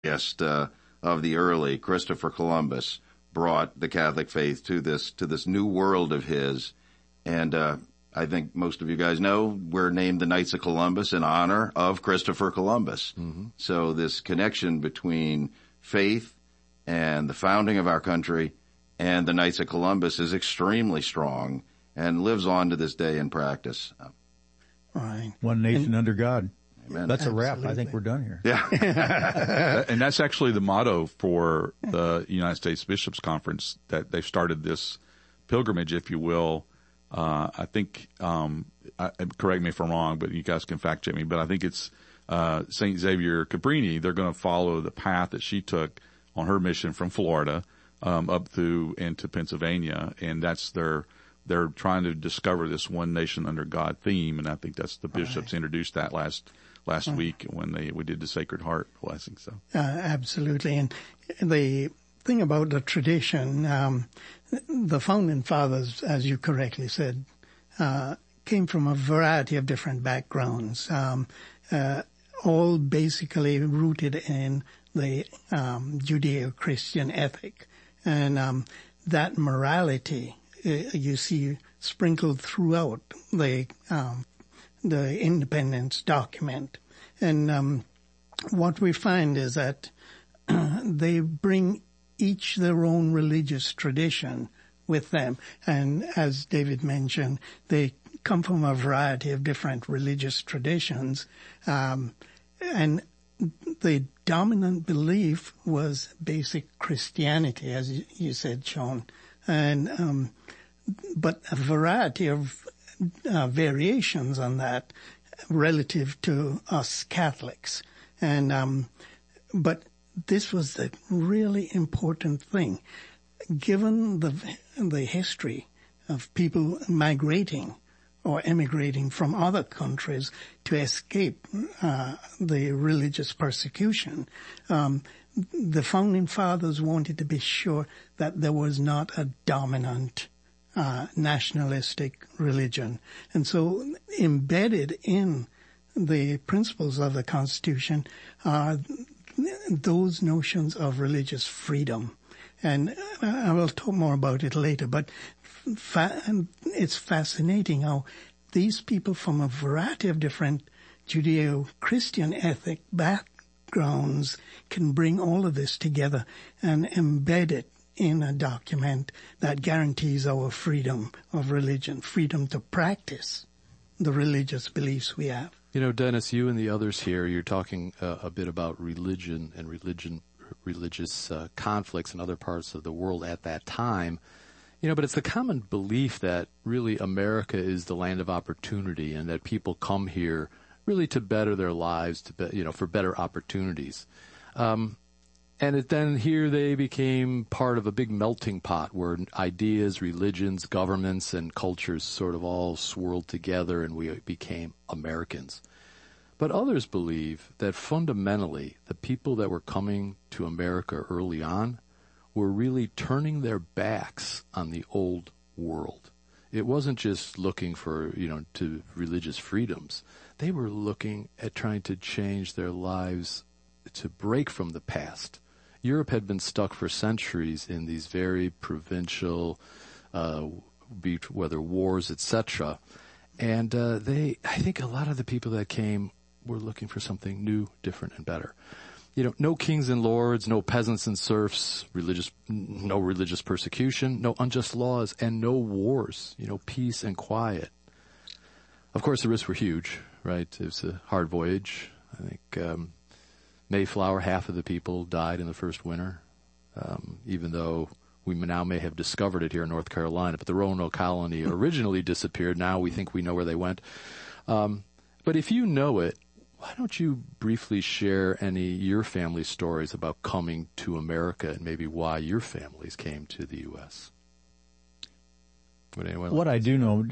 earliest of the early, Christopher Columbus, brought the Catholic faith to this new world of his. And I think most of you guys know we're named the Knights of Columbus in honor of Christopher Columbus. Mm-hmm. So this connection between faith and the founding of our country and the Knights of Columbus is extremely strong and lives on to this day in practice. Right. One nation under God. Amen. That's Absolutely. a wrap. I think we're done here. Yeah. And that's actually the motto for the United States Bishops Conference, that they've started this pilgrimage, if you will. I think, correct me if I'm wrong, but you guys can fact check me, but I think it's St. Xavier Cabrini. They're going to follow the path that she took on her mission from Florida up through into Pennsylvania, and that's they're trying to discover this one nation under God theme, and I think that's the bishops introduced that last week when we did the Sacred Heart blessing. So absolutely. And the thing about the tradition, the founding fathers, as you correctly said, came from a variety of different backgrounds, all basically rooted in the Judeo-Christian ethic, and that morality you see sprinkled throughout the independence document. And what we find is that they bring each their own religious tradition with them. And as David mentioned, they come from a variety of different religious traditions. And the dominant belief was basic Christianity, as you said, Sean. And but a variety of variations on that relative to us Catholics. And but this was the really important thing. Given the history of people migrating or emigrating from other countries to escape the religious persecution, the founding fathers wanted to be sure that there was not a dominant nationalistic religion. And so embedded in the principles of the Constitution are those notions of religious freedom. And I will talk more about it later, but it's fascinating how these people from a variety of different Judeo-Christian ethic backgrounds can bring all of this together and embed it in a document that guarantees our freedom of religion, freedom to practice the religious beliefs we have. You know, Dennis, you and the others here, you're talking a bit about religion and religious conflicts in other parts of the world at that time. You know, but it's the common belief that really America is the land of opportunity and that people come here really to better their lives, for better opportunities. And then here they became part of a big melting pot where ideas, religions, governments, and cultures sort of all swirled together and we became Americans. But others believe that fundamentally the people that were coming to America early on were really turning their backs on the old world. It wasn't just looking for, to religious freedoms. They were looking at trying to change their lives to break from the past. Europe had been stuck for centuries in these very provincial, whether wars, etc. And I think a lot of the people that came were looking for something new, different, and better. No kings and lords, no peasants and serfs, no religious persecution, no unjust laws, and no wars, peace and quiet. Of course, the risks were huge, right? It was a hard voyage. I think Mayflower, half of the people died in the first winter, even though we now may have discovered it here in North Carolina. But the Roanoke colony originally disappeared. Now we think we know where they went. But if you know it, why don't you briefly share your family stories about coming to America and maybe why your families came to the U.S.? What I do know,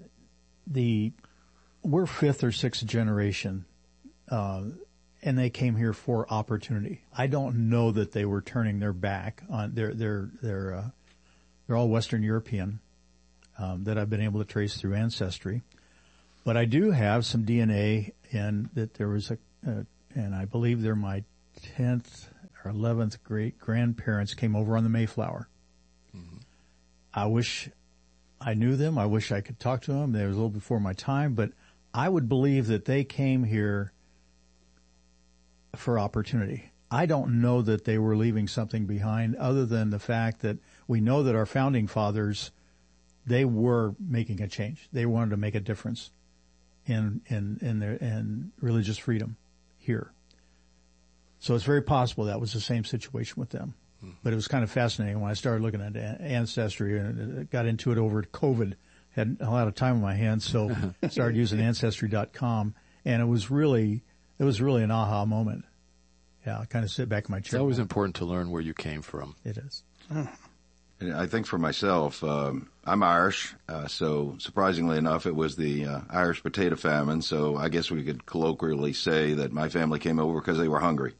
we're fifth or sixth generation, and they came here for opportunity. I don't know that they were turning their back on. They're all Western European that I've been able to trace through ancestry. But I do have some DNA in that there was and I believe they're my 10th our 11th great grandparents came over on the Mayflower. Mm-hmm. I wish I knew them. I wish I could talk to them. They was a little before my time, but I would believe that they came here for opportunity. I don't know that they were leaving something behind other than the fact that we know that our founding fathers, they were making a change. They wanted to make a difference in religious freedom here. So it's very possible that was the same situation with them. But it was kind of fascinating when I started looking at Ancestry and got into it over COVID. Had a lot of time on my hands, so started using Ancestry.com, and it was really an aha moment. Yeah, I kind of sit back in my chair. It's always important to learn where you came from. It is. I think for myself, I'm Irish, so surprisingly enough, it was the Irish potato famine. So I guess we could colloquially say that my family came over because they were hungry,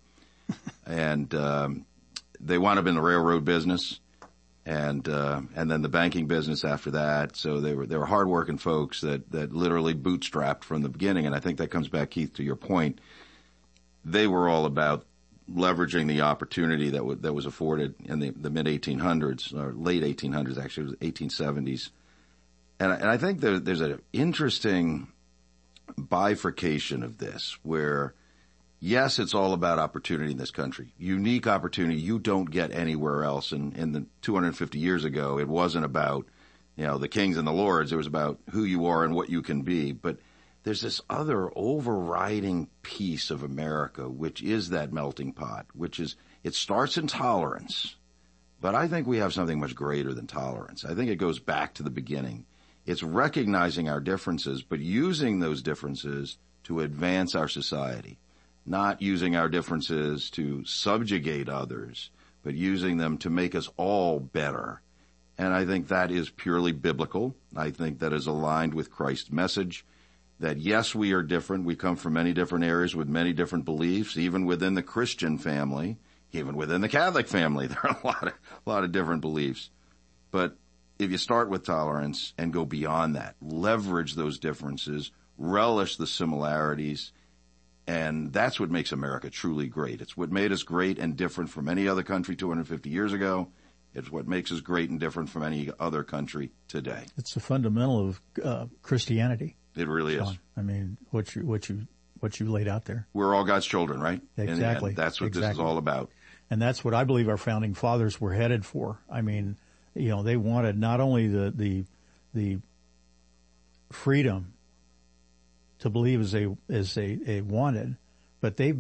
and they wound up in the railroad business, and then the banking business after that. So they were hardworking folks that literally bootstrapped from the beginning. And I think that comes back, Keith, to your point. They were all about leveraging the opportunity that was afforded in the mid 1800s or late 1800s, actually it was 1870s. And I think there's an interesting bifurcation of this where, yes, it's all about opportunity in this country. Unique opportunity you don't get anywhere else. And in the 250 years ago, it wasn't about, the kings and the lords. It was about who you are and what you can be. But there's this other overriding piece of America, which is that melting pot, it starts in tolerance. But I think we have something much greater than tolerance. I think it goes back to the beginning. It's recognizing our differences, but using those differences to advance our society. Not using our differences to subjugate others, but using them to make us all better. And I think that is purely biblical. I think that is aligned with Christ's message that, yes, we are different. We come from many different areas with many different beliefs, even within the Christian family, even within the Catholic family. There are a lot of different beliefs. But if you start with tolerance and go beyond that, leverage those differences, relish the similarities, and that's what makes America truly great. It's what made us great and different from any other country 250 years ago. It's what makes us great and different from any other country today. It's the fundamental of Christianity. It really is. I mean, what you laid out there. We're all God's children, right? Exactly. And that's what this is all about. And that's what I believe our founding fathers were headed for. I mean, they wanted not only the freedom to believe as they wanted, but they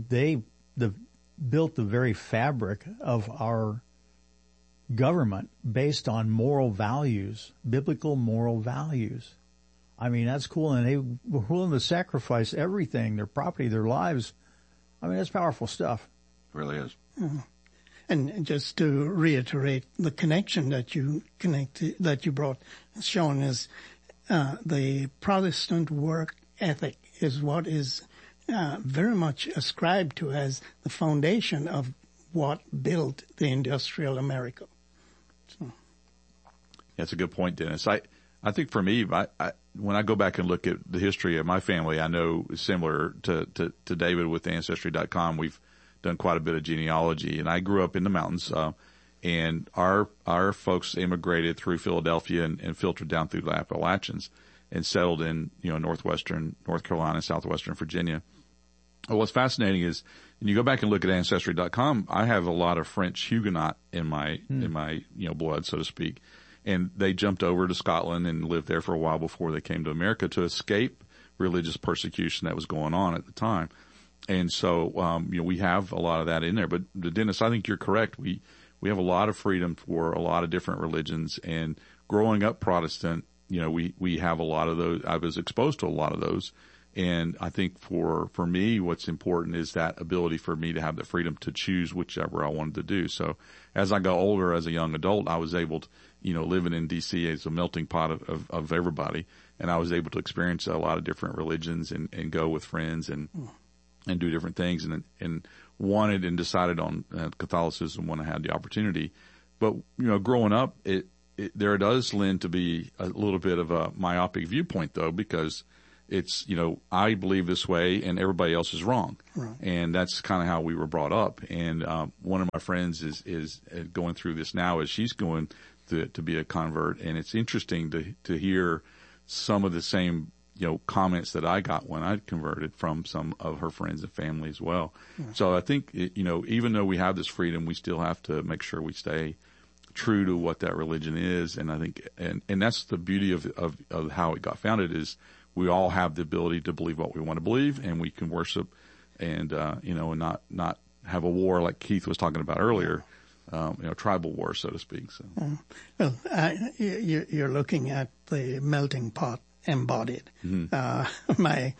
built the very fabric of our government based on moral values, biblical moral values. I mean, that's cool. And they were willing to sacrifice everything, their property, their lives. I mean, that's powerful stuff. It really is. Mm-hmm. And just to reiterate, the connection that you brought, Sean, is the Protestant work ethic is what is very much ascribed to as the foundation of what built the industrial America. So. That's a good point, Dennis. I think for me, when I go back and look at the history of my family, I know similar to David with Ancestry.com, we've done quite a bit of genealogy, and I grew up in the mountains, and our folks immigrated through Philadelphia and filtered down through the Appalachians and settled in, northwestern North Carolina, southwestern Virginia. Well, what's fascinating is when you go back and look at Ancestry.com, I have a lot of French Huguenot in my blood, so to speak. And they jumped over to Scotland and lived there for a while before they came to America to escape religious persecution that was going on at the time. And so, we have a lot of that in there. But Dennis, I think you're correct. We have a lot of freedom for a lot of different religions. And growing up Protestant, we have a lot of those. I was exposed to a lot of those. And I think for me, what's important is that ability for me to have the freedom to choose whichever I wanted to do. So as I got older, as a young adult, I was able to, living in DC as a melting pot of everybody. And I was able to experience a lot of different religions and go with friends and do different things and wanted and decided on Catholicism when I had the opportunity. But, growing up, there does lend to be a little bit of a myopic viewpoint though, because it's, I believe this way and everybody else is wrong. Right. And that's kind of how we were brought up. And, one of my friends is going through this now as she's going to be a convert. And it's interesting to hear some of the same, comments that I got when I converted from some of her friends and family as well. Mm-hmm. So I think, even though we have this freedom, we still have to make sure we stay true to what that religion is. And I think, and that's the beauty of how it got founded, is we all have the ability to believe what we want to believe, and we can worship and, and not have a war like Keith was talking about earlier, tribal war, so to speak. So. Well, you're looking at the melting pot embodied. Mm-hmm. My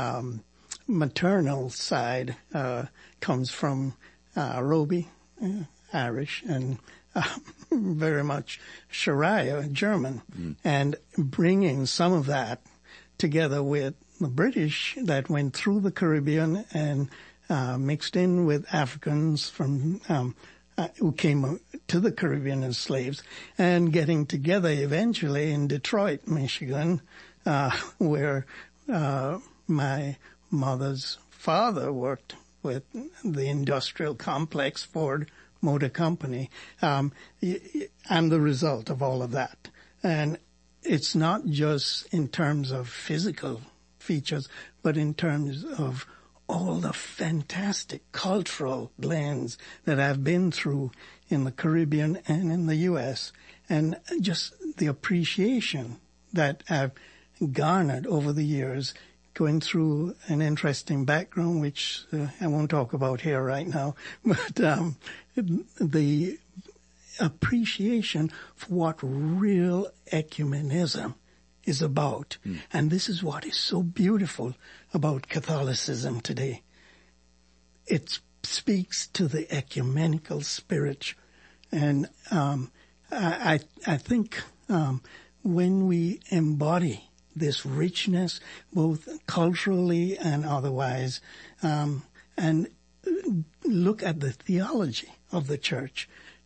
maternal side comes from Roby, Irish, and very much Sharia, German, and bringing some of that together with the British that went through the Caribbean and mixed in with Africans from who came to the Caribbean as slaves, and getting together eventually in Detroit, Michigan, where my mother's father worked with the industrial complex, Ford Motor Company. I'm the result of all of that. And it's not just in terms of physical features, but in terms of all the fantastic cultural blends that I've been through in the Caribbean and in the U.S., and just the appreciation that I've garnered over the years, going through an interesting background, which I won't talk about here right now, but the appreciation for what real ecumenism is about. And this is what is so beautiful about Catholicism today. It speaks to the ecumenical spirit. And I think when we embody this richness, both culturally and otherwise, and look at the theology of the church,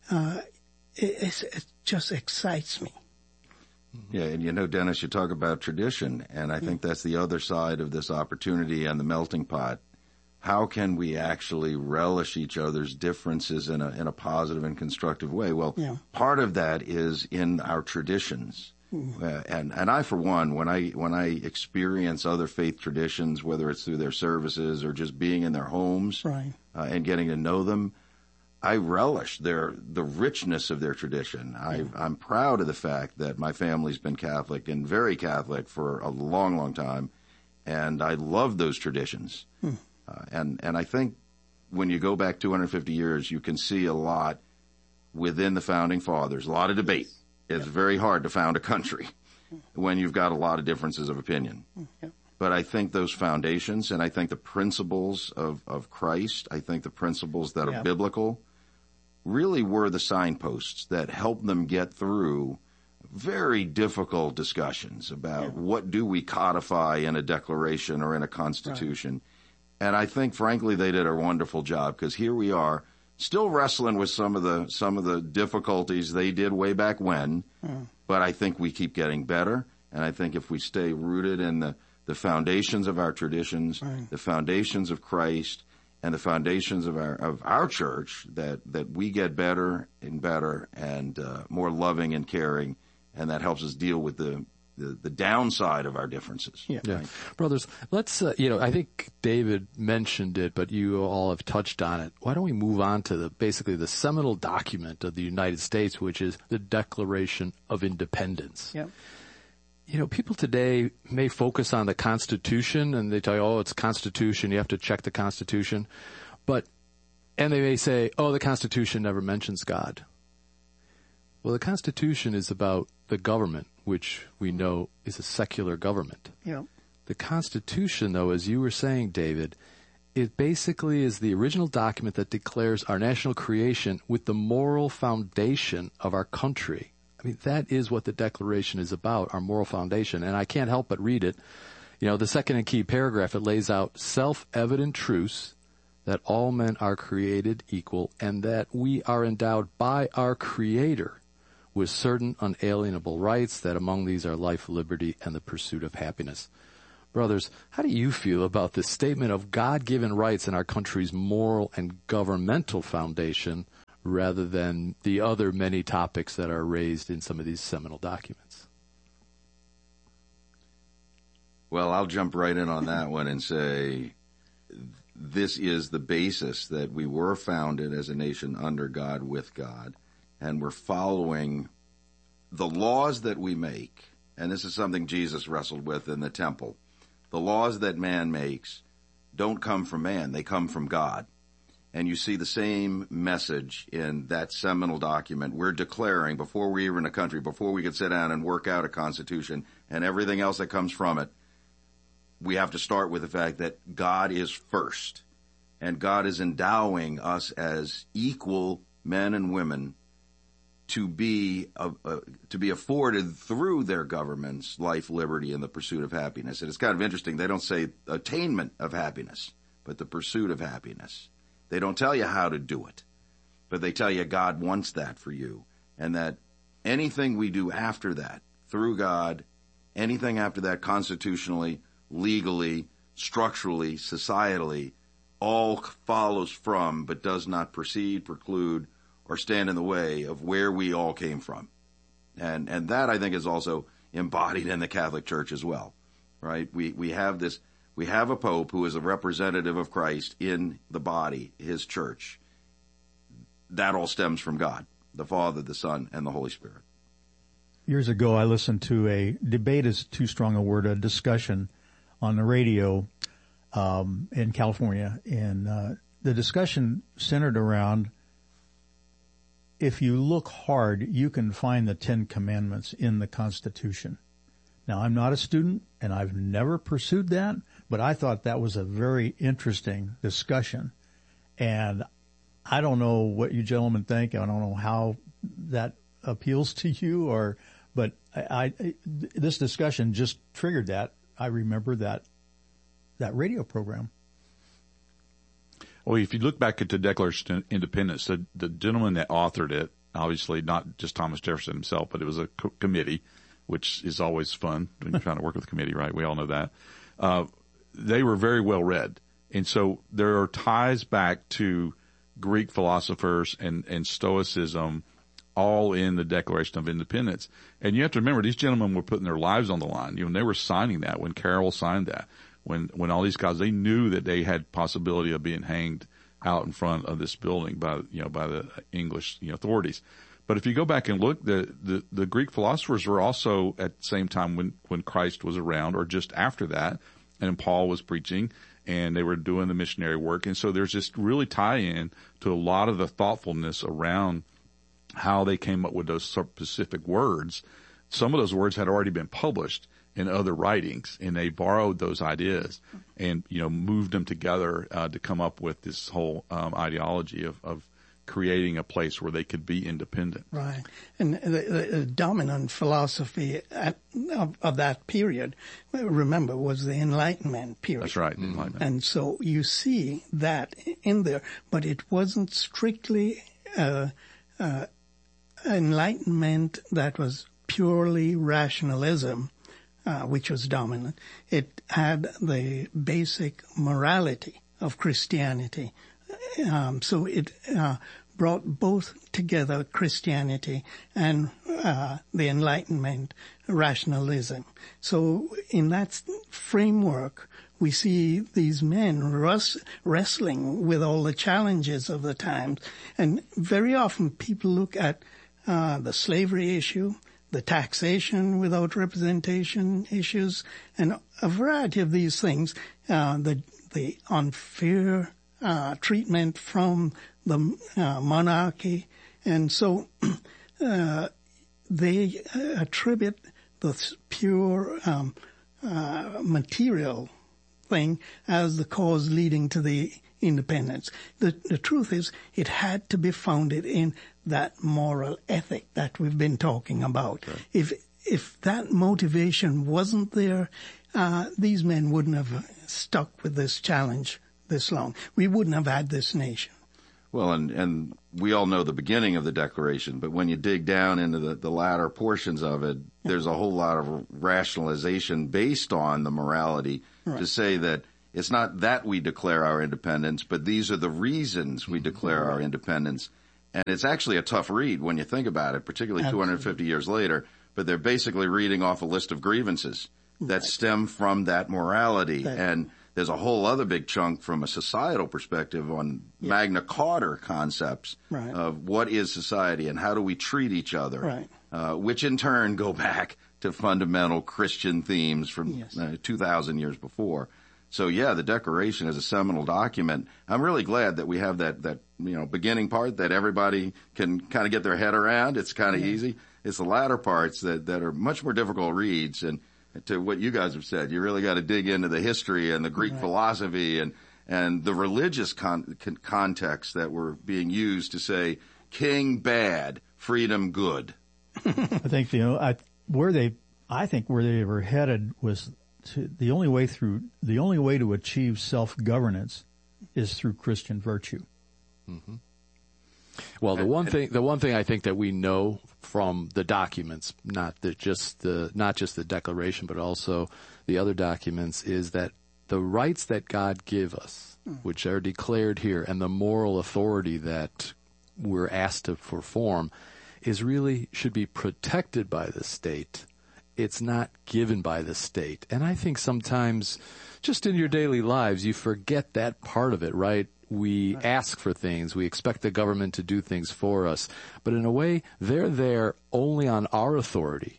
it just excites me. Yeah, and Dennis, you talk about tradition, and I think that's the other side of this opportunity and the melting pot. How can we actually relish each other's differences in a positive and constructive way? Well, part of that is in our traditions. And I, for one, when I experience other faith traditions, whether it's through their services or just being in their homes, right, and getting to know them, I relish the richness of their tradition. I'm proud of the fact that my family's been Catholic and very Catholic for a long, long time, and I love those traditions. And I think when you go back 250 years, you can see a lot within the Founding Fathers, a lot of debate. It's very hard to found a country when you've got a lot of differences of opinion. But I think those foundations, and I think the principles of Christ, I think the principles that are biblical, really were the signposts that helped them get through very difficult discussions about what do we codify in a declaration or in a constitution. Right. And I think, frankly, they did a wonderful job, because here we are still wrestling with some of the difficulties they did way back when. But I think we keep getting better. And I think if we stay rooted in the foundations of our traditions, the foundations of Christ, and the foundations of our church, that we get better and better and more loving and caring, and that helps us deal with the downside of our differences. Yeah. Right. Brothers, let's, I think David mentioned it, but you all have touched on it. Why don't we move on to basically the seminal document of the United States, which is the Declaration of Independence. Yeah. People today may focus on the Constitution, and they tell you, oh, it's Constitution, you have to check the Constitution. And they may say, oh, the Constitution never mentions God. Well, the Constitution is about the government, which we know is a secular government. Yeah. The Constitution, though, as you were saying, David, it basically is the original document that declares our national creation with the moral foundation of our country. I mean, that is what the Declaration is about, our moral foundation. And I can't help but read it. The second and key paragraph, it lays out self-evident truths that all men are created equal and that we are endowed by our Creator with certain unalienable rights, that among these are life, liberty, and the pursuit of happiness. Brothers, how do you feel about this statement of God-given rights in our country's moral and governmental foundation rather than the other many topics that are raised in some of these seminal documents? Well, I'll jump right in on that one and say this is the basis that we were founded as a nation under God, with God, and we're following the laws that we make. And this is something Jesus wrestled with in the temple. The laws that man makes don't come from man, they come from God. And you see the same message in that seminal document. We're declaring, before we were in a country, before we could sit down and work out a constitution and everything else that comes from it, we have to start with the fact that God is first. And God is endowing us as equal men and women to be afforded through their governments life, liberty, and the pursuit of happiness. And it's kind of interesting. They don't say attainment of happiness, but the pursuit of happiness. They don't tell you how to do it, but they tell you God wants that for you, and that anything we do after that, through God, anything after that constitutionally, legally, structurally, societally, all follows from but does not precede, preclude, or stand in the way of where we all came from. And that, I think, is also embodied in the Catholic Church as well, right? We have a Pope who is a representative of Christ in the body, his church. That all stems from God, the Father, the Son, and the Holy Spirit. Years ago, I listened to a debate is too strong a word, a discussion on the radio in California. And the discussion centered around, if you look hard, you can find the 10 Commandments in the Constitution. Now, I'm not a student, and I've never pursued that, but I thought that was a very interesting discussion. And I don't know what you gentlemen think. I don't know how that appeals to you, but this discussion just triggered that. I remember that radio program. Well, if you look back at the Declaration of Independence, the gentleman that authored it, obviously not just Thomas Jefferson himself, but it was a committee, which is always fun when you're trying to work with a committee, right? We all know that. They were very well read. And so there are ties back to Greek philosophers and Stoicism all in the Declaration of Independence. And you have to remember, these gentlemen were putting their lives on the line. You know, they were signing that when Carroll signed that. When all these guys, they knew that they had possibility of being hanged out in front of this building by the English, authorities. But if you go back and look, the Greek philosophers were also at the same time when Christ was around, or just after that, and Paul was preaching, and they were doing the missionary work. And so there's this really tie-in to a lot of the thoughtfulness around how they came up with those specific words. Some of those words had already been published in other writings, and they borrowed those ideas and, moved them together to come up with this whole ideology of creating a place where they could be independent. Right. And the dominant philosophy of that period, remember, was the Enlightenment period. That's right, Enlightenment. And so you see that in there, but it wasn't strictly Enlightenment that was purely rationalism, which was dominant. It had the basic morality of Christianity. So it brought both together Christianity and the Enlightenment rationalism. So in that framework, we see these men wrestling with all the challenges of the times. And very often people look at the slavery issue, the taxation without representation issues, and a variety of these things, the unfair treatment from the monarchy. And so they attribute the pure material thing as the cause leading to the independence. The truth is, it had to be founded in that moral ethic that we've been talking about. Right. If that motivation wasn't there, these men wouldn't have stuck with this challenge this long. We wouldn't have had this nation. Well, and we all know the beginning of the Declaration, but when you dig down into the latter portions of it, there's a whole lot of rationalization based on the morality to say that it's not that we declare our independence, but these are the reasons we declare our independence. And it's actually a tough read when you think about it, particularly 250 years later, but they're basically reading off a list of grievances that stem from that morality. And there's a whole other big chunk from a societal perspective on Magna Carta concepts of what is society and how do we treat each other, which in turn go back to fundamental Christian themes from 2,000 years before. So the Declaration is a seminal document. I'm really glad that we have that beginning part that everybody can kind of get their head around. It's kind of easy. It's the latter parts that are much more difficult reads. And to what you guys have said, you really got to dig into the history and the Greek philosophy and the religious context that were being used to say king bad, freedom good. I think where they were headed was the only way to achieve self-governance is through Christian virtue. Mm-hmm. Well, the one thing I think that we know from the documents, not just the Declaration, but also the other documents, is that the rights that God give us, which are declared here, and the moral authority that we're asked to perform, should be protected by the state. It's not given by the state. And I think sometimes, just in your daily lives, you forget that part of it, right? We ask for things. We expect the government to do things for us. But in a way, they're there only on our authority.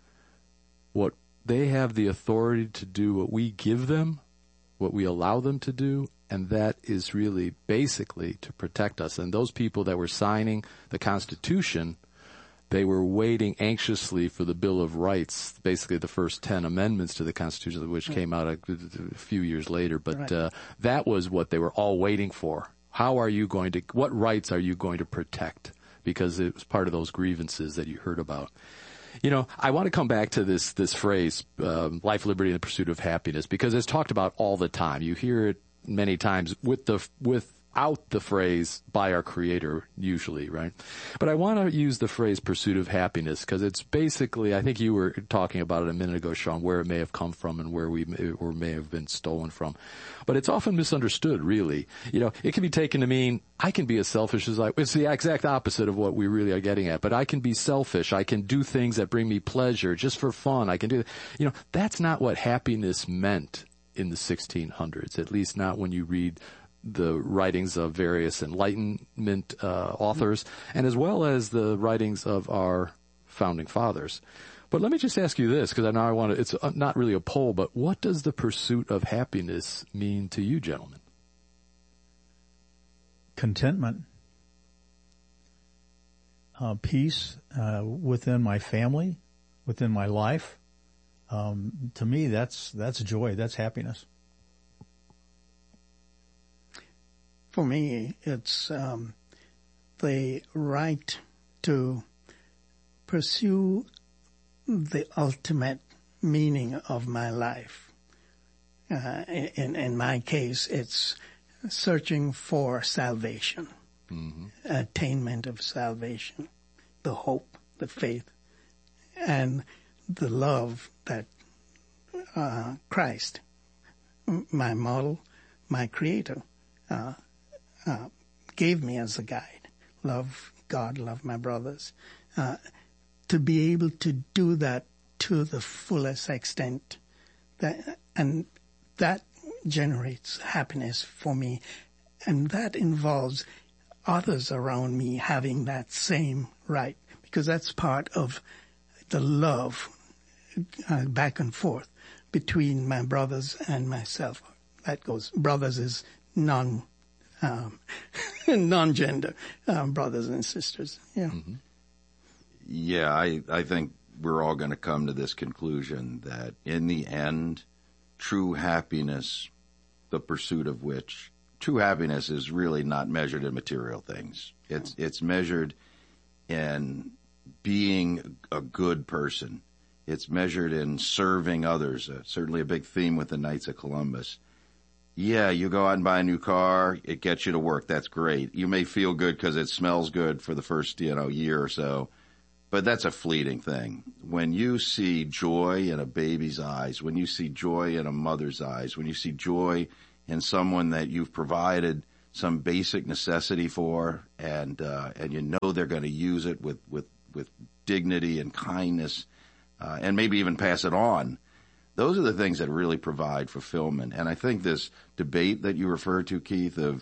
What they have the authority to do what we give them, what we allow them to do, and that is really basically to protect us. And those people that were signing the Constitution, they were waiting anxiously for the Bill of Rights, basically the first 10 amendments to the Constitution, which came out a few years later. But that was what they were all waiting for. What rights are you going to protect? Because it was part of those grievances that you heard about. I want to come back to this phrase, life, liberty, and the pursuit of happiness, because it's talked about all the time. You hear it many times without the phrase by our Creator, usually, right? But I want to use the phrase pursuit of happiness because it's basically, I think you were talking about it a minute ago, Sean, where it may have come from and where may have been stolen from. But it's often misunderstood, really. It can be taken to mean I can be as selfish as it's the exact opposite of what we really are getting at. But I can be selfish. I can do things that bring me pleasure just for fun. I can do, that's not what happiness meant in the 1600s, at least not when you read the writings of various Enlightenment authors, and as well as the writings of our founding fathers. But let me just ask you this, because I know it's not really a poll, but what does the pursuit of happiness mean to you, gentlemen? Contentment. Peace within my family, within my life. To me, that's joy, that's happiness. For me, it's the right to pursue the ultimate meaning of my life. In my case, it's searching for salvation, attainment of salvation, the hope, the faith, and the love that Christ, my model, my Creator, gave me as a guide. Love God, love my brothers. To be able to do that to the fullest extent, and that generates happiness for me, and that involves others around me having that same right, because that's part of the love back and forth between my brothers and myself. That goes, brothers is non-gender, brothers and sisters. Yeah. Mm-hmm. Yeah, I think we're all going to come to this conclusion that in the end, true happiness, the pursuit of which, true happiness is really not measured in material things. It's measured in being a good person. It's measured in serving others, certainly a big theme with the Knights of Columbus. Yeah, you go out and buy a new car, it gets you to work. That's great. You may feel good because it smells good for the first, year or so, but that's a fleeting thing. When you see joy in a baby's eyes, when you see joy in a mother's eyes, when you see joy in someone that you've provided some basic necessity for, and you know they're going to use it with dignity and kindness, and maybe even pass it on. Those are the things that really provide fulfillment. And I think this debate that you refer to, Keith, of,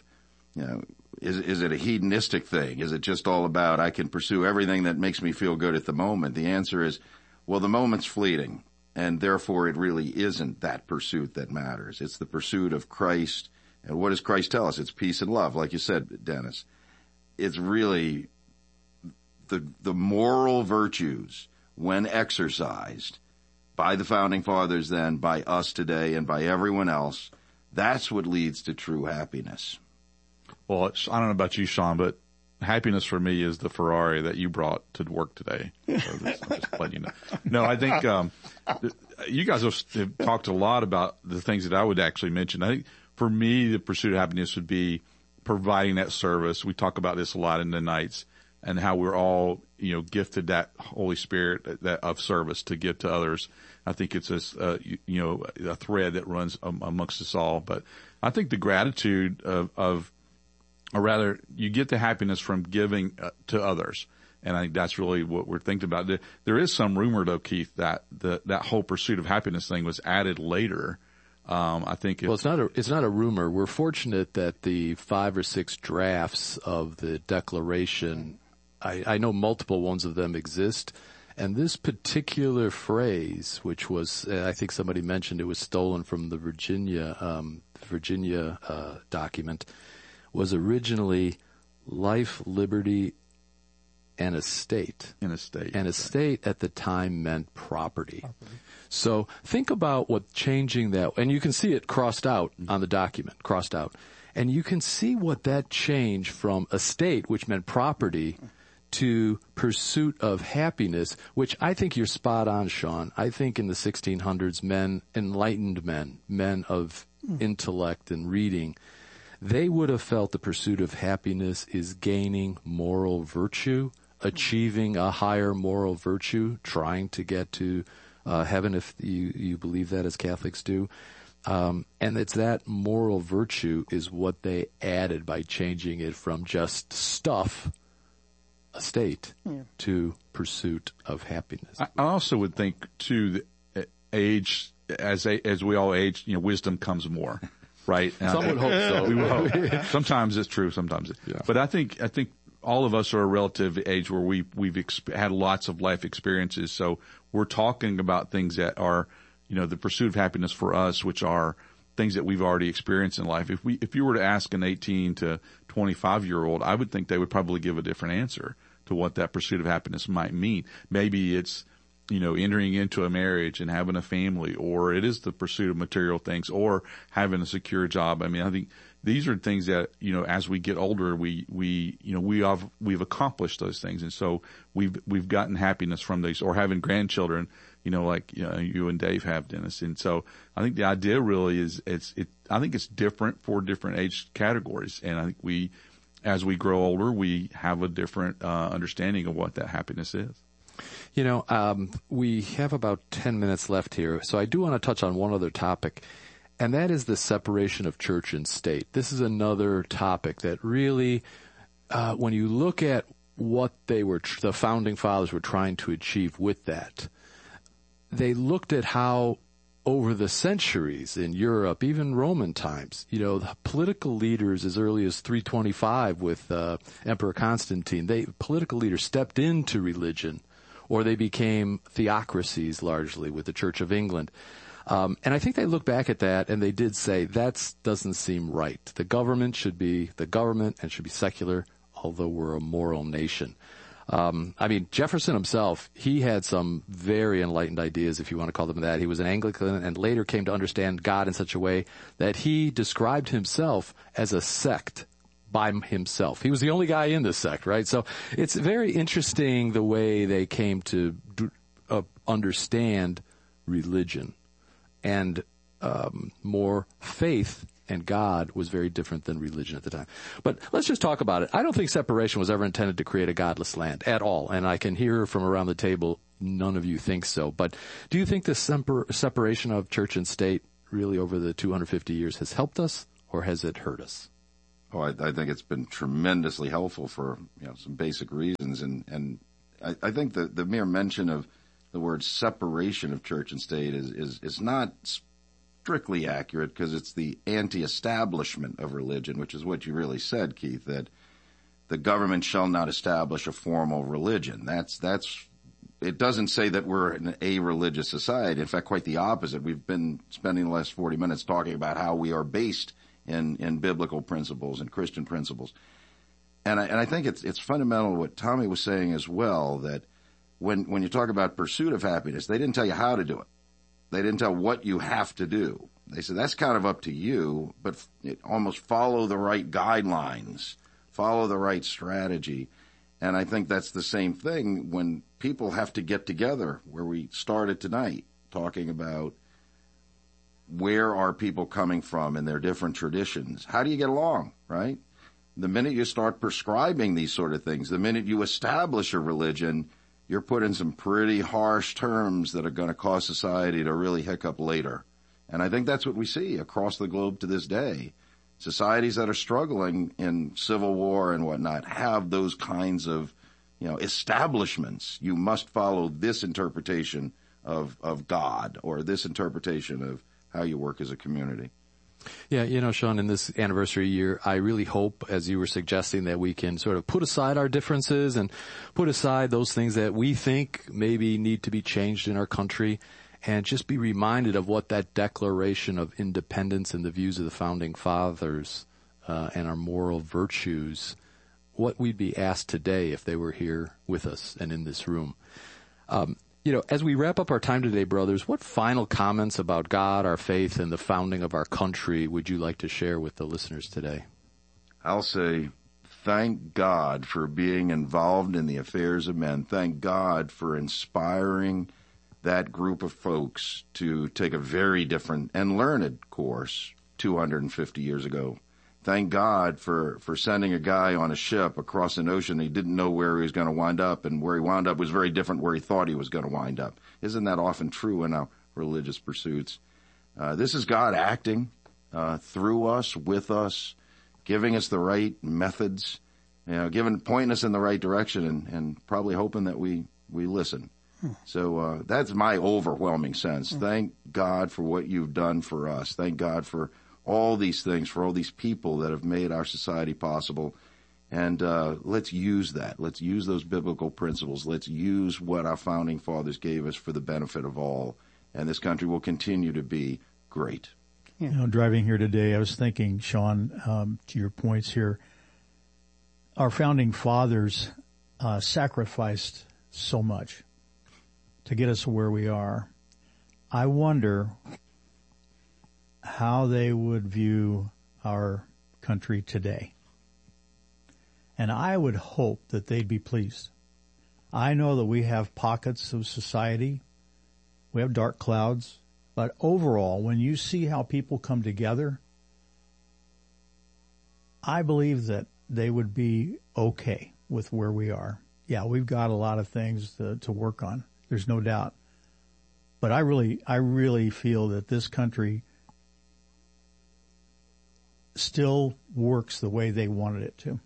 is it a hedonistic thing? Is it just all about I can pursue everything that makes me feel good at the moment? The answer is, well, the moment's fleeting, and therefore it really isn't that pursuit that matters. It's the pursuit of Christ. And what does Christ tell us? It's peace and love, like you said, Dennis. It's really the moral virtues, when exercised by the Founding Fathers then, by us today, and by everyone else, that's what leads to true happiness. Well, I don't know about you, Sean, but happiness for me is the Ferrari that you brought to work today. So I'm just letting you know. No, I think you guys have talked a lot about the things that I would actually mention. I think for me, the pursuit of happiness would be providing that service. We talk about this a lot in the nights, and how we're all, gifted that Holy Spirit that of service to give to others. I think it's a thread that runs amongst us all. But I think the gratitude or rather, you get the happiness from giving to others. And I think that's really what we're thinking about. There is some rumor, though, Keith, that that whole pursuit of happiness thing was added later. I think it's not a rumor. We're fortunate that the 5 or 6 drafts of the Declaration, I know multiple ones of them exist, and this particular phrase, which was, I think somebody mentioned it was stolen from the Virginia document, was originally life, liberty, and estate. An estate. And estate at the time meant property. So think about what changing that, and you can see it crossed out on the document, crossed out. And you can see what that change from estate, which meant property, to pursuit of happiness, which I think you're spot on, Sean. I think in the 1600s, enlightened men of intellect and reading, they would have felt the pursuit of happiness is gaining moral virtue, achieving a higher moral virtue, trying to get to heaven, if you believe that, as Catholics do. And it's that moral virtue is what they added by changing it from just stuff, estate, to pursuit of happiness. I also would think, too, that age, as we all age, wisdom comes more, right? Some would hope so. We would hope. Sometimes it's true, sometimes it's, yeah. But I think all of us are a relative age where we've had lots of life experiences. So we're talking about things that are, the pursuit of happiness for us, which are things that we've already experienced in life. If you were to ask an 18 to 25-year-old, I would think they would probably give a different answer to what that pursuit of happiness might mean. Maybe it's, entering into a marriage and having a family, or it is the pursuit of material things, or having a secure job. I mean, I think these are things that, as we get older, we've accomplished those things. And so we've gotten happiness from these, or having grandchildren, like, you and Dave have, Dennis. And so I think the idea really is, I think it's different for different age categories. And I think as we grow older, we have a different, understanding of what that happiness is. We have about 10 minutes left here, so I do want to touch on one other topic, and that is the separation of church and state. This is another topic that really, when you look at what the Founding Fathers were trying to achieve with that, they looked at how over the centuries in Europe, even Roman times, the political leaders as early as 325 with Emperor Constantine, political leaders stepped into religion, or they became theocracies largely with the Church of England. And I think they look back at that and they did say, that doesn't seem right. The government should be the government and should be secular, although we're a moral nation. Jefferson himself, he had some very enlightened ideas, if you want to call them that. He was an Anglican and later came to understand God in such a way that he described himself as a sect by himself. He was the only guy in this sect, right? So it's very interesting the way they came to understand religion and more faith and God was very different than religion at the time. But let's just talk about it. I don't think separation was ever intended to create a godless land at all. And I can hear from around the table, none of you think so. But do you think this separation of church and state really over the 250 years has helped us, or has it hurt us? Oh, I think it's been tremendously helpful for some basic reasons. And I think the mere mention of the word separation of church and state is not strictly accurate, because it's the anti-establishment of religion, which is what you really said, Keith, that the government shall not establish a formal religion. That's it doesn't say that we're an a-religious society. In fact, quite the opposite. We've been spending the last 40 minutes talking about how we are based in biblical principles and Christian principles. And I think it's fundamental what Tommy was saying as well, that when you talk about pursuit of happiness, they didn't tell you how to do it. They didn't tell what you have to do. They said that's kind of up to you, but almost follow the right guidelines, follow the right strategy. And I think that's the same thing when people have to get together, where we started tonight, talking about where are people coming from and their different traditions. How do you get along, right? The minute you start prescribing these sort of things, the minute you establish a religion, you're put in some pretty harsh terms that are going to cause society to really hiccup later. And I think that's what we see across the globe to this day. Societies that are struggling in civil war and whatnot have those kinds of, establishments. You must follow this interpretation of God, or this interpretation of how you work as a community. Yeah, Sean, in this anniversary year, I really hope, as you were suggesting, that we can sort of put aside our differences and put aside those things that we think maybe need to be changed in our country, and just be reminded of what that Declaration of Independence and the views of the Founding Fathers and our moral virtues, what we'd be asked today if they were here with us and in this room. As we wrap up our time today, brothers, what final comments about God, our faith, and the founding of our country would you like to share with the listeners today? I'll say, thank God for being involved in the affairs of men. Thank God for inspiring that group of folks to take a very different and learned course 250 years ago. Thank God for sending a guy on a ship across an ocean. He didn't know where he was going to wind up, and where he wound up was very different where he thought he was going to wind up. Isn't that often true in our religious pursuits? This is God acting through us, with us, giving us the right methods, pointing us in the right direction, and probably hoping that we listen. So that's my overwhelming sense. Thank God for what you've done for us. Thank God for all these things, for all these people that have made our society possible. And let's use that. Let's use those biblical principles. Let's use what our founding fathers gave us for the benefit of all. And this country will continue to be great. Driving here today, I was thinking, Sean, to your points here, our founding fathers sacrificed so much to get us where we are. I wonder how they would view our country today. And I would hope that they'd be pleased. I know that we have pockets of society. We have dark clouds. But overall, when you see how people come together, I believe that they would be okay with where we are. Yeah, we've got a lot of things to work on. There's no doubt. But I really feel that this country still works the way they wanted it to.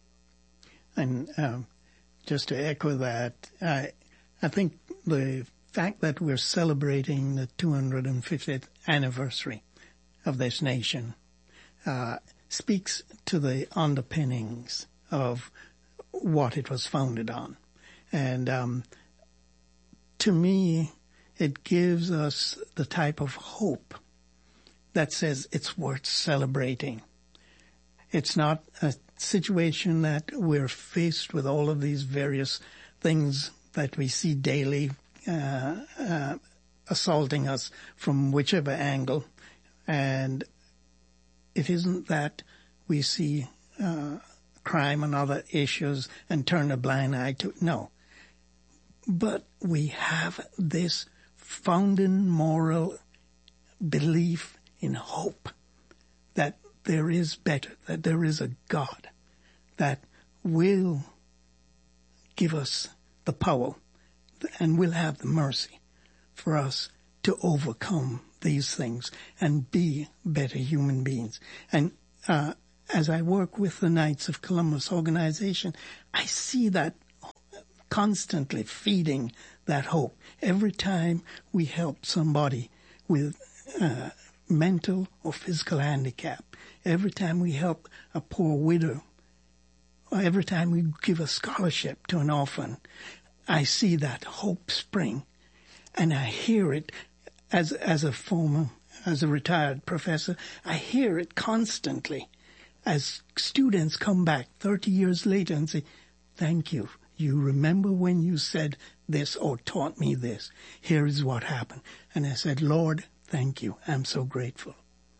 And just to echo that, I think the fact that we're celebrating the 250th anniversary of this nation speaks to the underpinnings of what it was founded on. And to me, it gives us the type of hope that says it's worth celebrating. It's not a situation that we're faced with all of these various things that we see daily assaulting us from whichever angle. And it isn't that we see crime and other issues and turn a blind eye to it. No. But we have this founding moral belief in hope that there is better, that there is a God that will give us the power and will have the mercy for us to overcome these things and be better human beings. And as I work with the Knights of Columbus organization, I see that constantly feeding that hope. Every time we help somebody with mental or physical handicap, every time we help a poor widow, or every time we give a scholarship to an orphan, I see that hope spring. And I hear it as a retired professor, I hear it constantly as students come back 30 years later and say, thank you. You remember when you said this or taught me this? Here is what happened. And I said, Lord, thank you. I'm so grateful.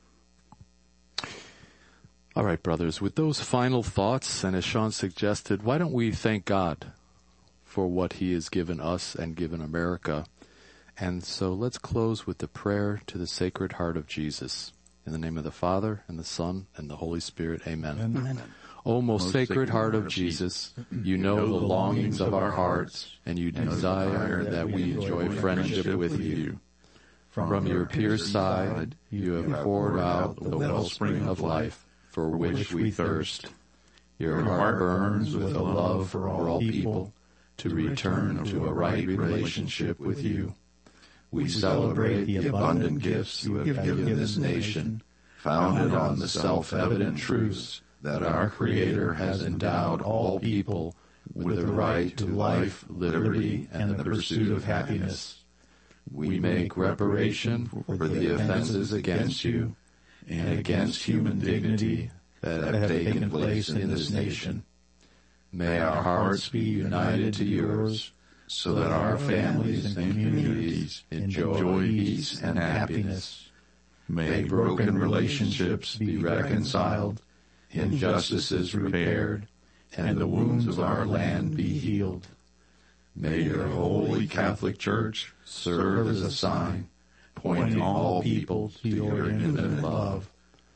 All right, brothers, with those final thoughts, and as Sean suggested, why don't we thank God for what he has given us and given America? And so let's close with the prayer to the Sacred Heart of Jesus. In the name of the Father, and the Son, and the Holy Spirit, amen. Amen. O most sacred heart of Jesus, you know the longings of our hearts, and you desire that we enjoy friendship with you. From your pure side, you have poured out the wellspring of life, for which we thirst. Your heart burns with a love for all people, to return to a right relationship with you. We celebrate the abundant gifts you have given this nation, founded on the self-evident truths that our Creator has endowed all people with the right to life, liberty, and the pursuit of happiness. We make reparation for the offenses against you and against human dignity that have taken place in this nation. May our hearts be united to yours, so that our families and communities enjoy peace and happiness. May broken relationships be reconciled, injustices repaired, and the wounds of our land be healed. May your holy Catholic Church serve as a sign, pointing all people to your infinite love.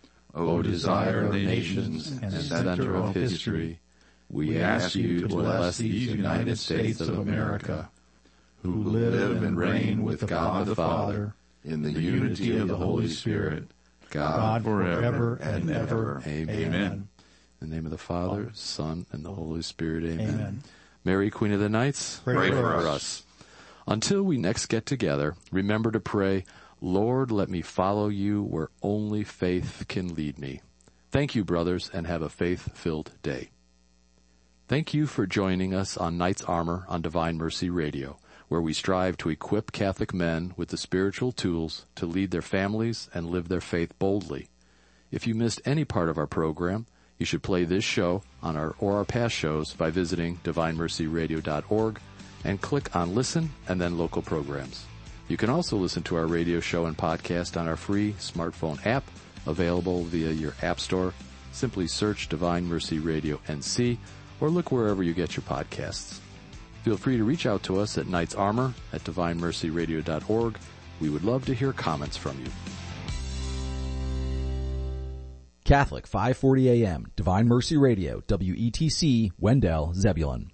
O desire of nations and center of history, we ask you to bless these United States of America, who live and reign with God the Father, in the unity of the Holy Spirit, God forever and ever. Amen. In the name of the Father, Son, and the Holy Spirit. Amen. Mary, Queen of the Knights, pray for us. Until we next get together, remember to pray, Lord, let me follow you where only faith can lead me. Thank you, brothers, and have a faith-filled day. Thank you for joining us on Knight's Armor on Divine Mercy Radio, where we strive to equip Catholic men with the spiritual tools to lead their families and live their faith boldly. If you missed any part of our program, you should play this show on our past shows by visiting divinemercyradio.org and click on Listen and then Local Programs. You can also listen to our radio show and podcast on our free smartphone app, available via your app store. Simply search Divine Mercy Radio NC, or look wherever you get your podcasts. Feel free to reach out to us at Knight's Armor at divinemercyradio.org. We would love to hear comments from you. Catholic 540 AM, Divine Mercy Radio, WETC, Wendell, Zebulon.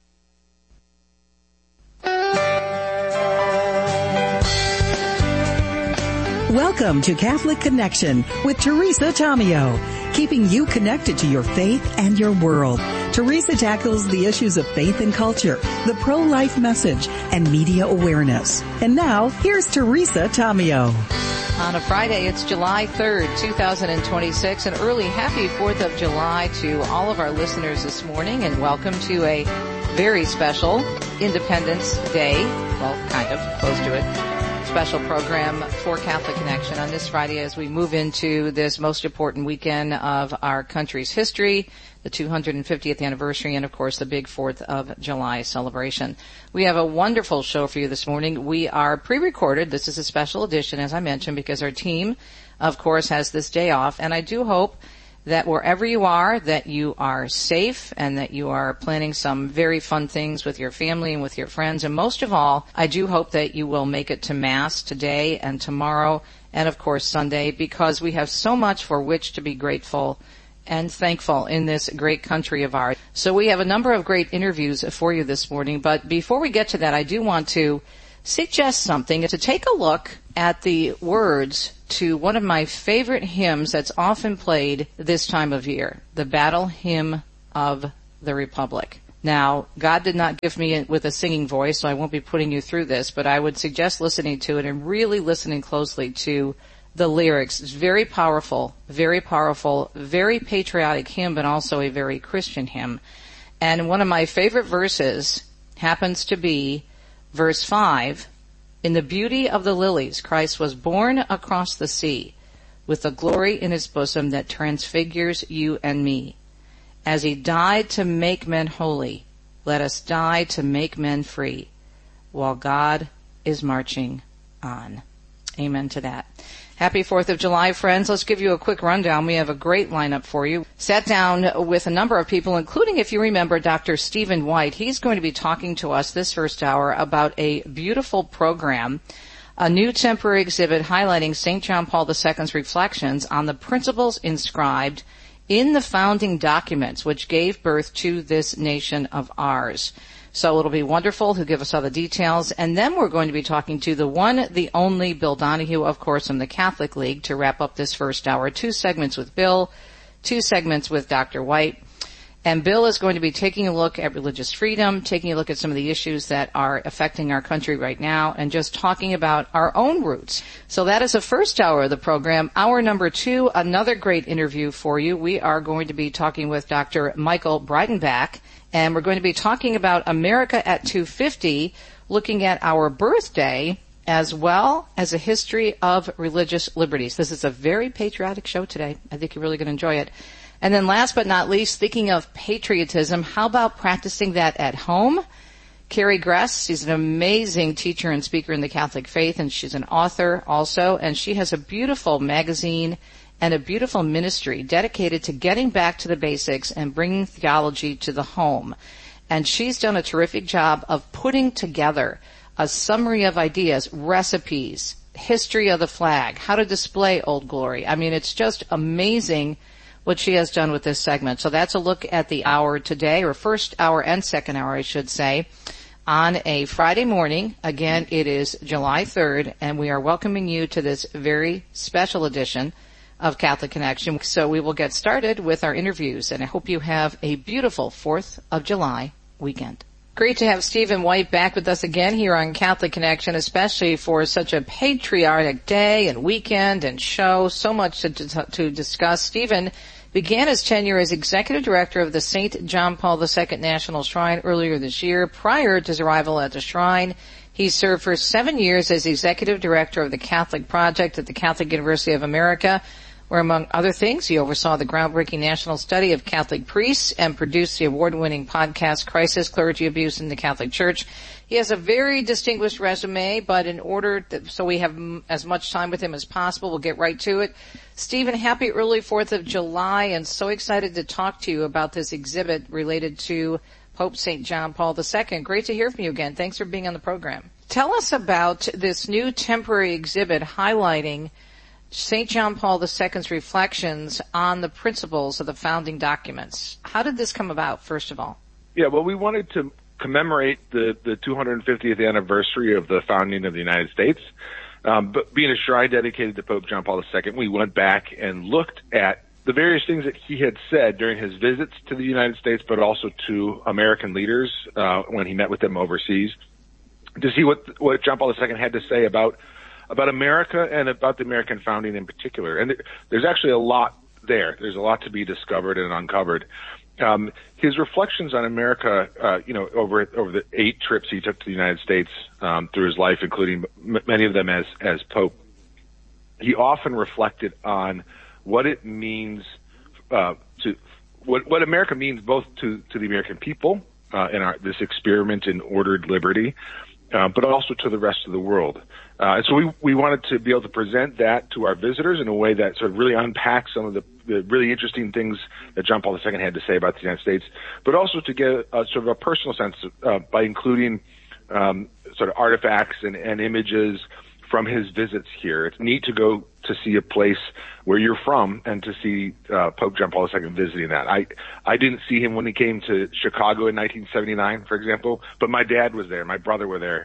Welcome to Catholic Connection with Teresa Tomeo, keeping you connected to your faith and your world. Teresa tackles the issues of faith and culture, the pro-life message, and media awareness. And now, here's Teresa Tomeo. On a Friday, it's July 3rd, 2026. An early happy 4th of July to all of our listeners this morning, and welcome to a very special Independence Day, well, kind of, close to it, special program for Catholic Connection on this Friday as we move into this most important weekend of our country's history, the 250th anniversary, and of course the big 4th of July celebration. We have a wonderful show for you this morning. We are pre-recorded. This is a special edition, as I mentioned, because our team, of course, has this day off, and I do hope that wherever you are safe and that you are planning some very fun things with your family and with your friends. And most of all, I do hope that you will make it to Mass today and tomorrow and of course Sunday, because we have so much for which to be grateful and thankful in this great country of ours. So we have a number of great interviews for you this morning, but before we get to that, I do want to suggest something, to take a look at the words to one of my favorite hymns that's often played this time of year, the Battle Hymn of the Republic. Now, God did not gift me with a singing voice, so I won't be putting you through this, but I would suggest listening to it and really listening closely to the lyrics. It's very powerful, very patriotic hymn, but also a very Christian hymn. And one of my favorite verses happens to be verse 5. In the beauty of the lilies, Christ was born across the sea, with the glory in his bosom that transfigures you and me. As he died to make men holy, let us die to make men free, while God is marching on. Amen to that. Happy 4th of July, friends. Let's give you a quick rundown. We have a great lineup for you. Sat down with a number of people, including, if you remember, Dr. Stephen White. He's going to be talking to us this first hour about a beautiful program, a new temporary exhibit highlighting St. John Paul II's reflections on the principles inscribed in the founding documents which gave birth to this nation of ours. So it'll be wonderful. He'll give us all the details. And then we're going to be talking to the one, the only Bill Donahue, of course, from the Catholic League to wrap up this first hour. 2 segments with Bill, 2 segments with Dr. White. And Bill is going to be taking a look at religious freedom, taking a look at some of the issues that are affecting our country right now, and just talking about our own roots. So that is the first hour of the program. Hour number 2, another great interview for you. We are going to be talking with Dr. Michael Breitenbach, and we're going to be talking about America at 250, looking at our birthday as well as a history of religious liberties. This is a very patriotic show today. I think you're really going to enjoy it. And then last but not least, thinking of patriotism, how about practicing that at home? Carrie Gress, she's an amazing teacher and speaker in the Catholic faith, and she's an author also, and she has a beautiful magazine and a beautiful ministry dedicated to getting back to the basics and bringing theology to the home. And she's done a terrific job of putting together a summary of ideas, recipes, history of the flag, how to display Old Glory. I mean, it's just amazing what she has done with this segment. So that's a look at the hour today, or first hour and second hour, I should say, on a Friday morning. Again, it is July 3rd, and we are welcoming you to this very special edition of Catholic Connection. So we will get started with our interviews, and I hope you have a beautiful 4th of July weekend. Great to have Stephen White back with us again here on Catholic Connection, especially for such a patriotic day and weekend and show. So much to discuss. Stephen began his tenure as executive director of the St. John Paul II National Shrine earlier this year. Prior to his arrival at the shrine, he served for 7 years as executive director of the Catholic Project at the Catholic University of America, where, among other things, he oversaw the groundbreaking national study of Catholic priests and produced the award-winning podcast Crisis, Clergy Abuse in the Catholic Church. He has a very distinguished resume, but in order so we have as much time with him as possible, we'll get right to it. Stephen, happy early 4th of July, and so excited to talk to you about this exhibit related to Pope St. John Paul II. Great to hear from you again. Thanks for being on the program. Tell us about this new temporary exhibit highlighting St. John Paul II's reflections on the principles of the founding documents. How did this come about, first of all? Yeah, well, we wanted to commemorate the 250th anniversary of the founding of the United States. But being a shrine dedicated to Pope John Paul II, we went back and looked at the various things that he had said during his visits to the United States, but also to American leaders when he met with them overseas, to see what John Paul II had to say about America and about the American founding in particular. And there's actually a lot there. There's a lot to be discovered and uncovered. His reflections on America, over the 8 trips he took to the United States through his life, including many of them as Pope, he often reflected on what it means what America means both to the American people in this experiment in ordered liberty, but also to the rest of the world. And so we wanted to be able to present that to our visitors in a way that sort of really unpacks some of the really interesting things that John Paul II had to say about the United States, but also to get sort of a personal sense by including sort of artifacts and images from his visits here. It's neat to go to see a place where you're from and to see Pope John Paul II visiting that. I didn't see him when he came to Chicago in 1979, for example, but my dad was there. My brother was there.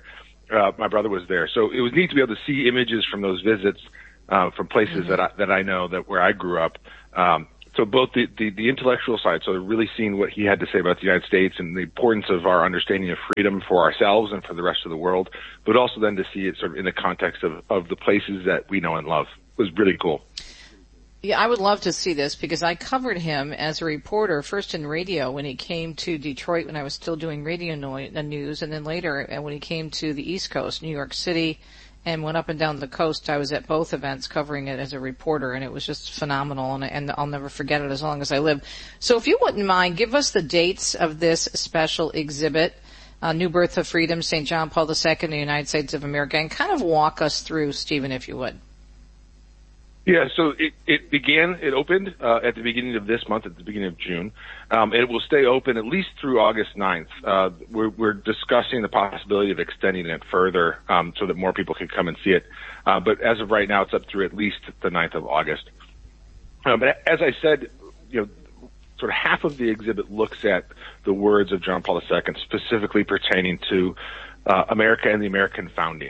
So it was neat to be able to see images from those visits from places that I know that where I grew up. So both the intellectual side, so really seeing what he had to say about the United States and the importance of our understanding of freedom for ourselves and for the rest of the world, but also then to see it sort of in the context of the places that we know and love was really cool. Yeah, I would love to see this because I covered him as a reporter, first in radio when he came to Detroit when I was still doing radio news, and then later when he came to the East Coast, New York City, and went up and down the coast. I was at both events covering it as a reporter, and it was just phenomenal, and I'll never forget it as long as I live. So if you wouldn't mind, give us the dates of this special exhibit, New Birth of Freedom, St. John Paul II in the United States of America, and kind of walk us through, Stephen, if you would. Yeah, so it opened at the beginning of this month, at the beginning of June. It will stay open at least through August 9th. We're discussing the possibility of extending it further so that more people can come and see it. But as of right now, it's up through at least the 9th of August. But as I said, sort of half of the exhibit looks at the words of John Paul II, specifically pertaining to America and the American founding.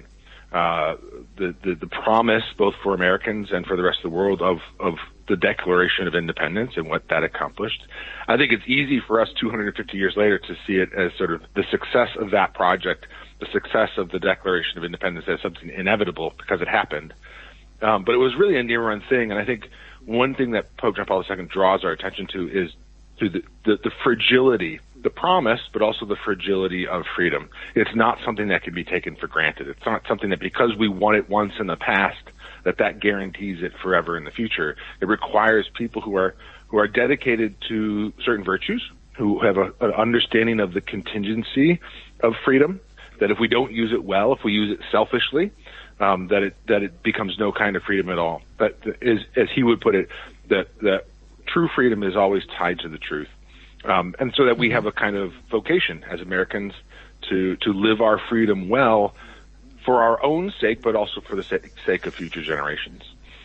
The promise, both for Americans and for the rest of the world, of the Declaration of Independence and what that accomplished. I think it's easy for us 250 years later to see it as sort of the success of that project, the success of the Declaration of Independence as something inevitable because it happened. But it was really a near-run thing, and I think one thing that Pope John Paul II draws our attention to is to the fragility, the promise, but also the fragility of freedom. It's not something that can be taken for granted. It's not something that because we won it once in the past, that guarantees it forever in the future. It requires people who are dedicated to certain virtues, who have an understanding of the contingency of freedom, that if we don't use it well, if we use it selfishly, that it becomes no kind of freedom at all. But as he would put it, that true freedom is always tied to the truth. And so that we have a kind of vocation as Americans to live our freedom well for our own sake, but also for the sake of future generations.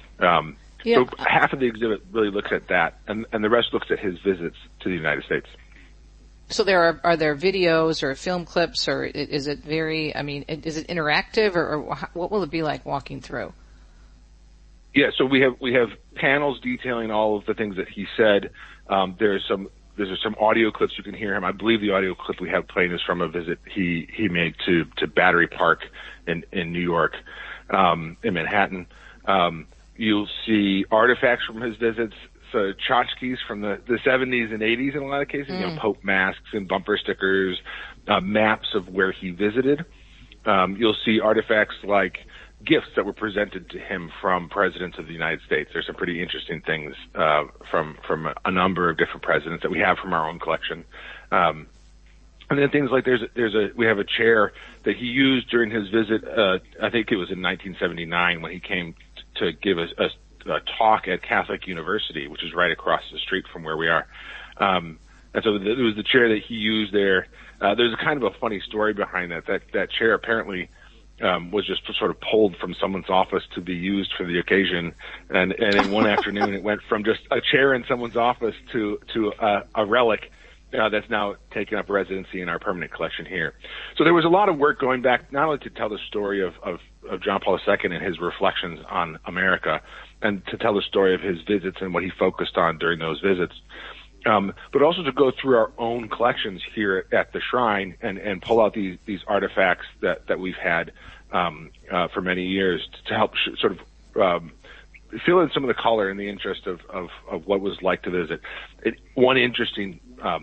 So half of the exhibit really looks at that, and the rest looks at his visits to the United States. So are there videos or film clips, or is it is it interactive, or what will it be like walking through? Yeah, so we have panels detailing all of the things that he said. There's some audio clips you can hear him. I believe the audio clip we have playing is from a visit he made to Battery Park in New York, in Manhattan. You'll see artifacts from his visits, so tchotchkes from the 70s and 80s in a lot of cases, Pope masks and bumper stickers, maps of where he visited. You'll see artifacts like gifts that were presented to him from presidents of the United States. There's some pretty interesting things from a number of different presidents that we have from our own collection. And then things like we have a chair that he used during his visit. I think it was in 1979 when he came to give a talk at Catholic University, which is right across the street from where we are. And so it was the chair that he used there. There's a kind of a funny story behind that. That chair apparently was just sort of pulled from someone's office to be used for the occasion, and in one afternoon it went from just a chair in someone's office to a relic that's now taken up residency in our permanent collection here. So there was a lot of work going back, not only to tell the story of John Paul II and his reflections on America, and to tell the story of his visits and what he focused on during those visits, but also to go through our own collections here at the shrine and pull out these artifacts that we've had for many years to help sort of fill in some of the color in the interest of what was like to visit. One interesting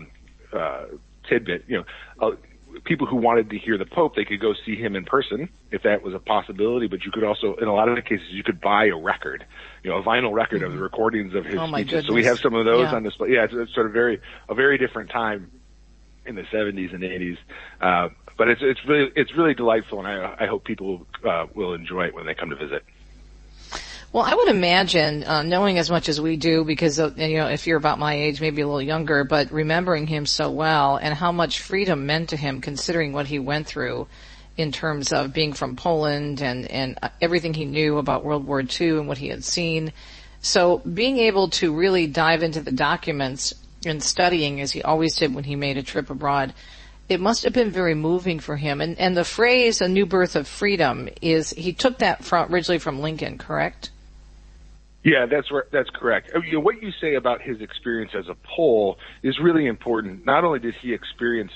tidbit, people who wanted to hear the Pope, they could go see him in person if that was a possibility, but you could also, in a lot of the cases, you could buy a record, a vinyl record of the recordings of his speeches. Goodness. So we have some of those on display. Yeah, it's sort of a very different time in the 70s and 80s. But it's really delightful, and I hope people will enjoy it when they come to visit. Well, I would imagine, knowing as much as we do, because, if you're about my age, maybe a little younger, but remembering him so well and how much freedom meant to him considering what he went through in terms of being from Poland and everything he knew about World War II and what he had seen. So being able to really dive into the documents and studying, as he always did when he made a trip abroad, it must have been very moving for him. And the phrase, a new birth of freedom, he took that originally from Lincoln, correct? Yeah, that's correct. What you say about his experience as a Pole is really important. Not only did he experience,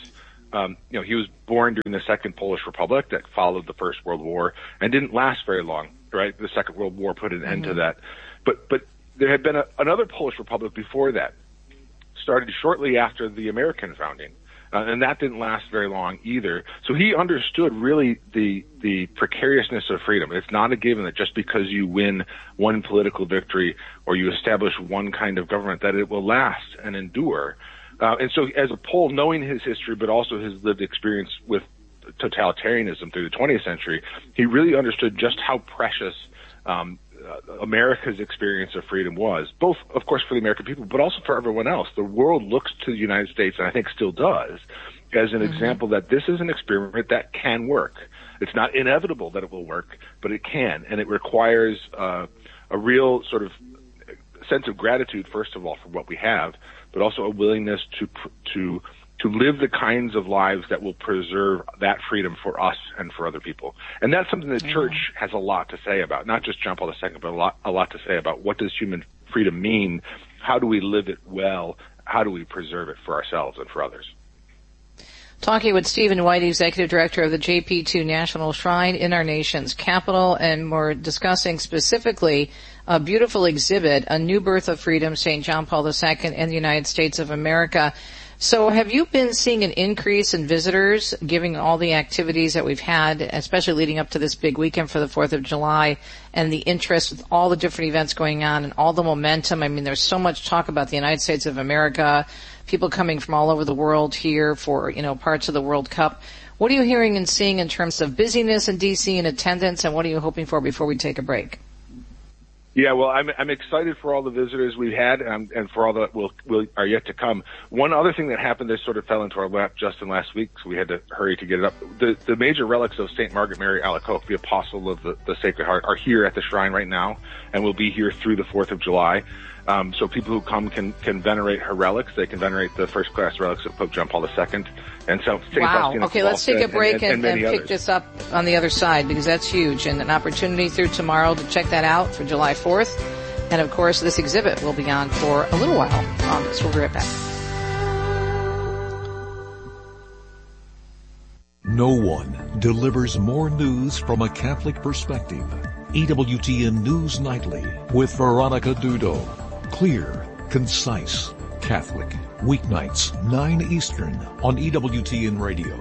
he was born during the Second Polish Republic that followed the First World War and didn't last very long, right? The Second World War put an end to that. But there had been another Polish Republic before that, started shortly after the American founding. And that didn't last very long either. So he understood really the precariousness of freedom. It's not a given that just because you win one political victory or you establish one kind of government that it will last and endure. And so as a Pole, knowing his history, but also his lived experience with totalitarianism through the 20th century, he really understood just how precious America's experience of freedom was, both, of course, for the American people, but also for everyone else. The world looks to the United States, and I think still does, as an example that this is an experiment that can work. It's not inevitable that it will work, but it can, and it requires a real sort of sense of gratitude, first of all, for what we have, but also a willingness to live the kinds of lives that will preserve that freedom for us and for other people. And that's something the church has a lot to say about, not just John Paul II, but a lot to say about what does human freedom mean, how do we live it well, how do we preserve it for ourselves and for others. Talking with Stephen White, Executive Director of the JP2 National Shrine in our nation's capital, and we're discussing specifically a beautiful exhibit, A New Birth of Freedom, St. John Paul II and the United States of America. So have you been seeing an increase in visitors, given all the activities that we've had, especially leading up to this big weekend for the 4th of July, and the interest with all the different events going on and all the momentum? I mean, there's so much talk about the United States of America, people coming from all over the world here for, parts of the World Cup. What are you hearing and seeing in terms of busyness in D.C. and attendance, and what are you hoping for before we take a break? Yeah, well, I'm excited for all the visitors we've had and for all that are yet to come. One other thing that happened that sort of fell into our lap just in last week, so we had to hurry to get it up. The major relics of St. Margaret Mary Alacoque, the apostle of the Sacred Heart, are here at the shrine right now and will be here through the 4th of July. So people who come can venerate her relics. They can venerate the first-class relics of Pope John Paul II. And so, wow. Okay, let's take a break and pick this up on the other side, because that's huge, and an opportunity through tomorrow to check that out for July 4th. And of course, this exhibit will be on for a little while. So we'll be right back. No one delivers more news from a Catholic perspective. EWTN News Nightly with Veronica Dudo. Clear, concise, Catholic. Weeknights, 9 Eastern on EWTN Radio.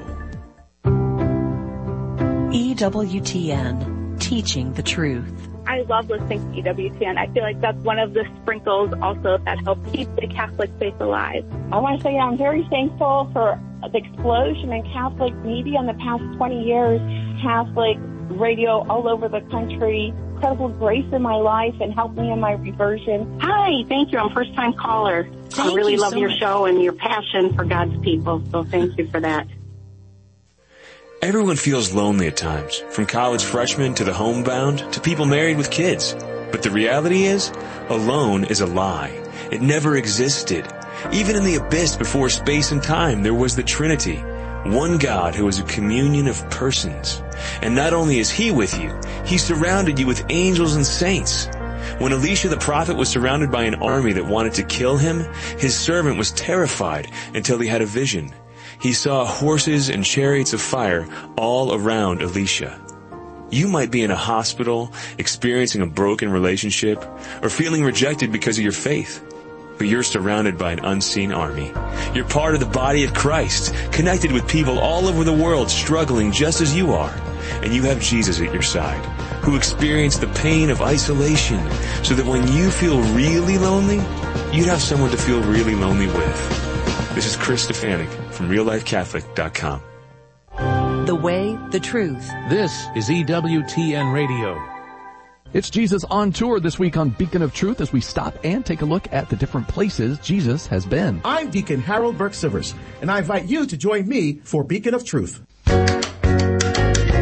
EWTN, teaching the truth. I love listening to EWTN. I feel like that's one of the sprinkles also that help keep the Catholic faith alive. I want to say I'm very thankful for the explosion in Catholic media in the past 20 years. Catholic radio all over the country. Incredible grace in my life and helped me in my reversion. Hi, thank you. I'm a first-time caller. I really love your show and your passion for God's people, so thank you for that. Everyone feels lonely at times, from college freshmen to the homebound to people married with kids. But the reality is, alone is a lie. It never existed. Even in the abyss before space and time, there was the Trinity. One God who is a communion of persons. And not only is He with you, He surrounded you with angels and saints. When Elisha the prophet was surrounded by an army that wanted to kill him, his servant was terrified until he had a vision. He saw horses and chariots of fire all around Elisha. You might be in a hospital, experiencing a broken relationship, or feeling rejected because of your faith. But you're surrounded by an unseen army. You're part of the body of Christ, connected with people all over the world struggling just as you are. And you have Jesus at your side, who experienced the pain of isolation, so that when you feel really lonely, you'd have someone to feel really lonely with. This is Chris Stefanik from RealLifeCatholic.com. The way, the truth. This is EWTN Radio. It's Jesus on tour this week on Beacon of Truth as we stop and take a look at the different places Jesus has been. I'm Deacon Harold Burke-Sivers, and I invite you to join me for Beacon of Truth.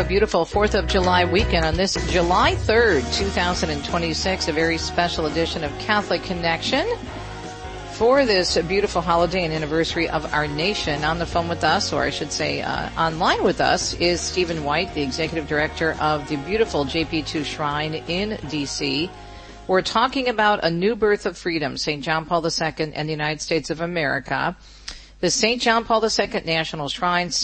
beautiful 4th of July weekend on this July 3rd, 2026, a very special edition of Catholic Connection. For this beautiful holiday and anniversary of our nation, on the phone with us, or I should say online with us, is Stephen White, the Executive Director of the beautiful JP2 Shrine in D.C. We're talking about a new birth of freedom, St. John Paul II and the United States of America. The St. John Paul II National Shrine,